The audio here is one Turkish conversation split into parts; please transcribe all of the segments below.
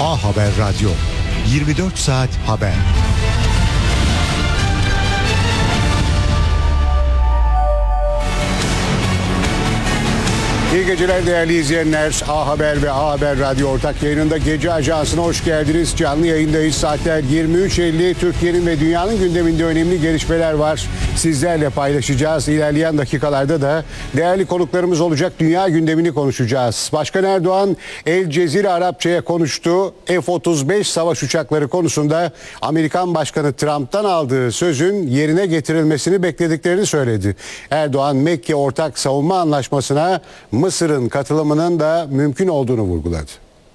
A Haber Radyo, 24 saat haber. İyi geceler değerli izleyenler. A Haber ve A Haber Radyo ortak yayınında Gece Ajansı'na hoş geldiniz. Canlı yayındayız. Saatler 23.50. Türkiye'nin ve dünyanın gündeminde önemli gelişmeler var. Sizlerle paylaşacağız. İlerleyen dakikalarda da değerli konuklarımız olacak. Dünya gündemini konuşacağız. Başkan Erdoğan El Cezire Arapça'ya konuştu. F-35 savaş uçakları konusunda Amerikan Başkanı Trump'tan aldığı sözün yerine getirilmesini beklediklerini söyledi. Erdoğan Mekke Ortak Savunma Anlaşması'na Mısır'ın katılımının da mümkün olduğunu vurguladı.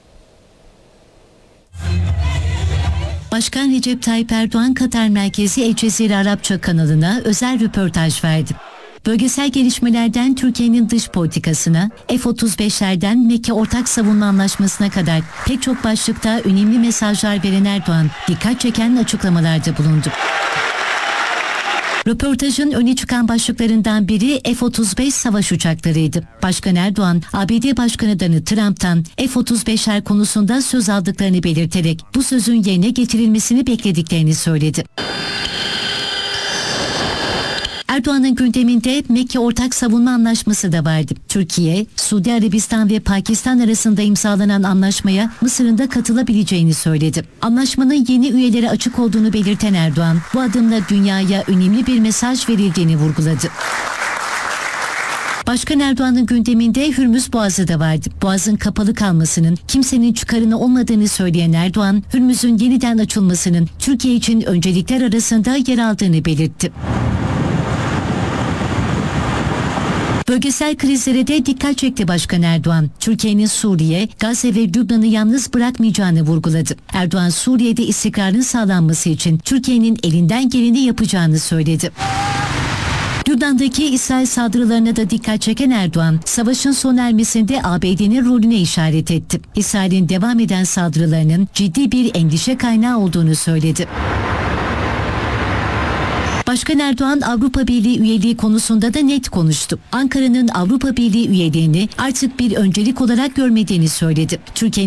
Başkan Recep Tayyip Erdoğan Katar merkezi El Cezire Arapça kanalına özel röportaj verdi. Bölgesel gelişmelerden Türkiye'nin dış politikasına, F-35'lerden Mekke Ortak Savunma Anlaşması'na kadar pek çok başlıkta önemli mesajlar veren Erdoğan dikkat çeken açıklamalarda bulundu. Röportajın öne çıkan başlıklarından biri F-35 savaş uçaklarıydı. Başkan Erdoğan, ABD Başkanı Donald Trump'tan F-35'ler konusunda söz aldıklarını belirterek bu sözün yerine getirilmesini beklediklerini söyledi. Erdoğan'ın gündeminde Mekke Ortak Savunma Anlaşması da vardı. Türkiye, Suudi Arabistan ve Pakistan arasında imzalanan anlaşmaya Mısır'ın da katılabileceğini söyledi. Anlaşmanın yeni üyelere açık olduğunu belirten Erdoğan, bu adımla dünyaya önemli bir mesaj verildiğini vurguladı. Başkan Erdoğan'ın gündeminde Hürmüz Boğazı da vardı. Boğazın kapalı kalmasının kimsenin çıkarına olmadığını söyleyen Erdoğan, Hürmüz'ün yeniden açılmasının Türkiye için öncelikler arasında yer aldığını belirtti. Bölgesel krizlere de dikkat çekti Başkan Erdoğan. Türkiye'nin Suriye, Gazze ve Lübnan'ı yalnız bırakmayacağını vurguladı. Erdoğan, Suriye'de istikrarın sağlanması için Türkiye'nin elinden geleni yapacağını söyledi. Lübnan'daki İsrail saldırılarına da dikkat çeken Erdoğan, savaşın sona ermesinde ABD'nin rolüne işaret etti. İsrail'in devam eden saldırılarının ciddi bir endişe kaynağı olduğunu söyledi. Başkan Erdoğan Avrupa Birliği üyeliği konusunda da net konuştu. Ankara'nın Avrupa Birliği üyeliğini artık bir öncelik olarak görmediğini söyledi. Türkiye